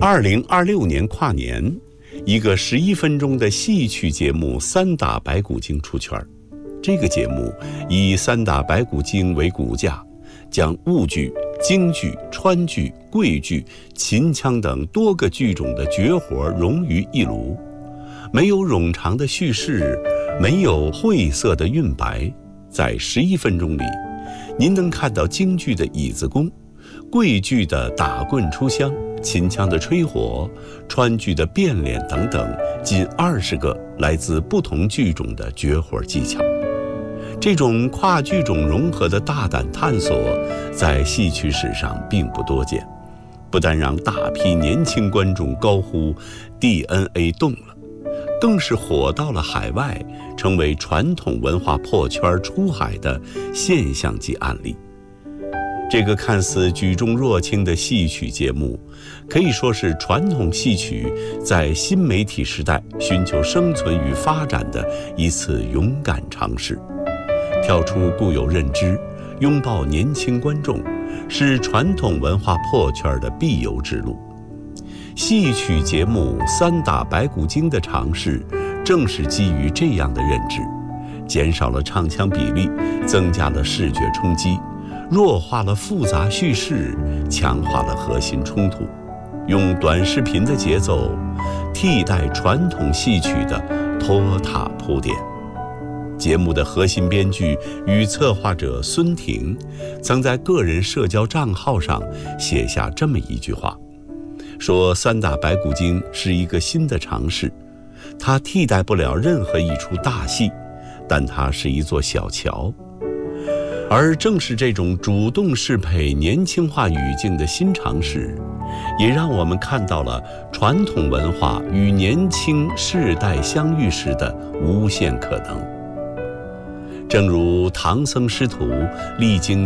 2026年跨年，一个11分钟的戏曲节目《三打白骨精》出圈。这个节目以三打白骨精为骨架，将婺剧、京剧、川剧、桂剧、秦腔等多个剧种的绝活融于一炉，没有冗长的叙事，没有晦涩的韵白，在11分钟里，您能看到京剧的椅子功，桂剧的打棍出香，秦腔的吹火，川剧的变脸等等，近20个来自不同剧种的绝活技巧。这种跨剧种融合的大胆探索，在戏曲史上并不多见，不但让大批年轻观众高呼 DNA 动了，更是火到了海外，成为传统文化破圈出海的现象级案例。这个看似举重若轻的戏曲节目，可以说是传统戏曲在新媒体时代寻求生存与发展的一次勇敢尝试。跳出固有认知，拥抱年轻观众，是传统文化破圈的必由之路。戏曲节目《三打白骨精》的尝试，正是基于这样的认知，减少了唱腔比例，增加了视觉冲击，弱化了复杂叙事，强化了核心冲突，用短视频的节奏替代传统戏曲的拖沓铺垫。节目的核心编剧与策划者孙婷曾在个人社交账号上写下这么一句话，说三打白骨精是一个新的尝试，它替代不了任何一出大戏，但它是一座小桥。而正是这种主动适配年轻化语境的新尝试，也让我们看到了传统文化与年轻世代相遇时的无限可能。正如唐僧师徒历经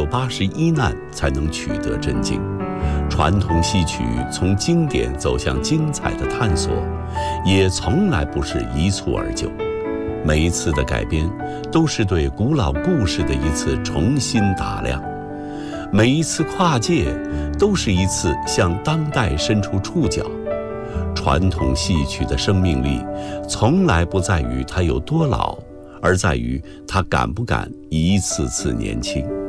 998难才能取得真经，传统戏曲从经典走向精彩的探索，也从来不是一蹴而就。每一次的改编，都是对古老故事的一次重新打量；每一次跨界，都是一次向当代伸出触角。传统戏曲的生命力，从来不在于它有多老，而在于他敢不敢一次次年轻。